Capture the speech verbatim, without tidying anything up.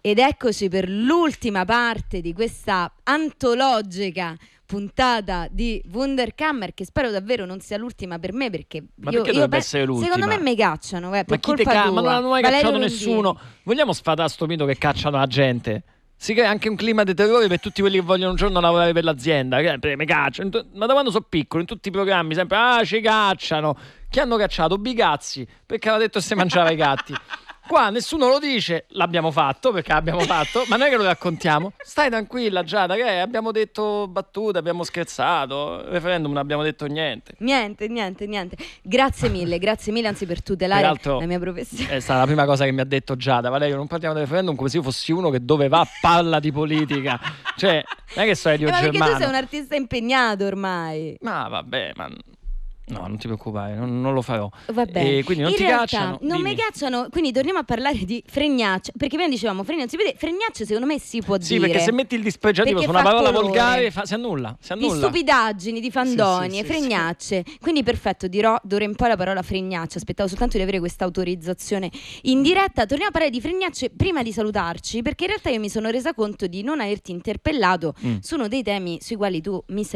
Ed eccoci per l'ultima parte di questa antologica puntata di Wunderkammer, che spero davvero non sia l'ultima per me, perché ma io, perché io dovrebbe pe- essere l'ultima? secondo me mi cacciano, eh, per ma chi te colpa ca- tua. ma non hanno mai Valerio cacciato Lundini. nessuno. Vogliamo sfatare sto mito che cacciano la gente? Si crea anche un clima di terrore per tutti quelli che vogliono un giorno lavorare per l'azienda. Che mi cacciano. Ma da quando sono piccolo, in tutti i programmi, sempre ah, ci cacciano. Chi hanno cacciato? Bigazzi, perché aveva detto che si mangiava i gatti. Qua nessuno lo dice, l'abbiamo fatto perché l'abbiamo fatto, ma noi che lo raccontiamo. Stai tranquilla, Giada, che abbiamo detto battute, abbiamo scherzato. Il referendum non abbiamo detto niente. Niente, niente, niente. Grazie mille, grazie mille anzi per tutelare Peraltro, la mia professione. è stata la prima cosa che mi ha detto Giada. Valerio, non parliamo del referendum come se io fossi uno che dove va parla di politica. Cioè, non è che so Elio Eh, ma perché Germano. tu sei un artista impegnato ormai. Ma vabbè, ma no, non ti preoccupare, non, non lo farò. Vabbè, E quindi non in ti realtà cacciano. non dimmi. mi cacciano, quindi torniamo a parlare di fregnaccia, perché prima dicevamo fregnaccia, si vede, fregnaccia secondo me si può Sì, dire. perché se metti il dispregiativo Perché su una fa parola colore. volgare fa, si annulla, si Di annulla. stupidaggini, di fandonie, Sì, sì, sì, fregnacce. Quindi perfetto, dirò d'ora in poi la parola fregnaccia. Aspettavo soltanto di avere questa autorizzazione in diretta. Torniamo a parlare di fregnacce prima di salutarci, perché in realtà io mi sono resa conto di non averti interpellato Mm. su uno dei temi sui quali tu mi sei